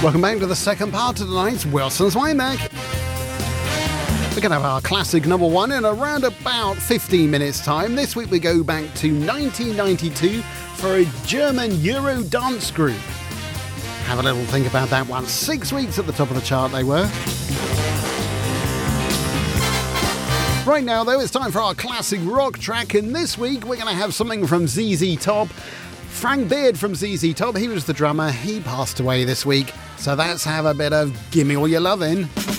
Welcome back to the second part of tonight's Wilson's Wayback. We're going to have our classic number one in around about 15 minutes time. This week we go back to 1992 for a German Euro dance group. Have a little think about that one. 6 weeks at the top of the chart they were. Right now though, it's time for our classic rock track, and this week we're going to have something from ZZ Top. Frank Beard from ZZ Top, he was the drummer. He passed away this week, so let's have a bit of Gimme All Your Lovin'.